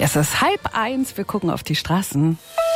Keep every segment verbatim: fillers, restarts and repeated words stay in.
Es ist halb eins, wir gucken auf die Straßen.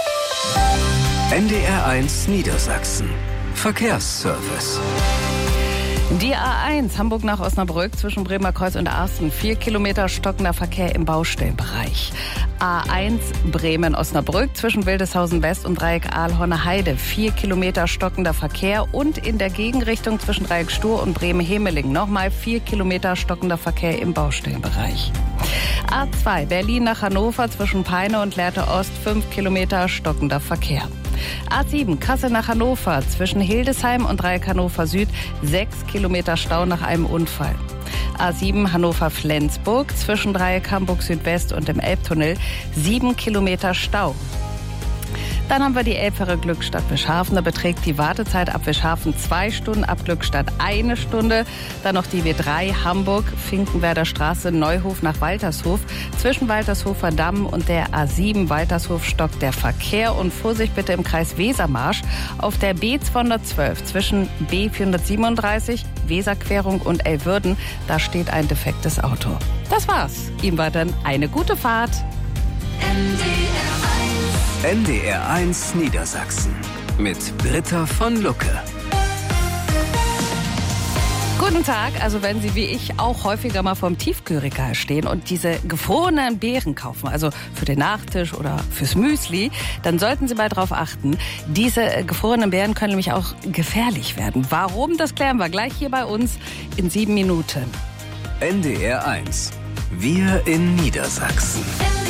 N D R eins Niedersachsen. Verkehrsservice. Die A eins, Hamburg nach Osnabrück zwischen Bremer Kreuz und Arsten. Vier Kilometer stockender Verkehr im Baustellenbereich. A eins Bremen-Osnabrück zwischen Wildeshausen West und Dreieck Aalhorne-Heide. Vier Kilometer stockender Verkehr und in der Gegenrichtung zwischen Dreieck Stur und Bremen-Hemeling. Nochmal vier Kilometer stockender Verkehr im Baustellenbereich. A zwei Berlin nach Hannover zwischen Peine und Lehrte Ost. Fünf Kilometer stockender Verkehr. A sieben Kassel nach Hannover zwischen Hildesheim und Dreieck Hannover Süd. Sechs Kilometer Stau nach einem Unfall. A sieben Hannover-Flensburg zwischen Dreieck Hamburg Südwest und dem Elbtunnel. Sieben Kilometer Stau. Dann haben wir die Elbfähre Glückstadt Wischhafen. Da beträgt die Wartezeit ab Wischhafen zwei Stunden, ab Glückstadt eine Stunde. Dann noch die W drei Hamburg, Finkenwerder Straße, Neuhof nach Waltershof. Zwischen Waltershofer Damm und der A sieben Waltershof stockt der Verkehr. Und Vorsicht bitte im Kreis Wesermarsch auf der B zweihundertzwölf zwischen B vierhundertsiebenunddreißig, Weserquerung und Elwürden. Da steht ein defektes Auto. Das war's. Ihm war dann eine gute Fahrt. N D R eins Niedersachsen mit Britta von Lucke. Guten Tag, also wenn Sie wie ich auch häufiger mal vorm Tiefkühlregal stehen und diese gefrorenen Beeren kaufen, also für den Nachtisch oder fürs Müsli, dann sollten Sie mal drauf achten, diese gefrorenen Beeren können nämlich auch gefährlich werden. Warum, das klären wir gleich hier bei uns in sieben Minuten. N D R eins. Wir in Niedersachsen.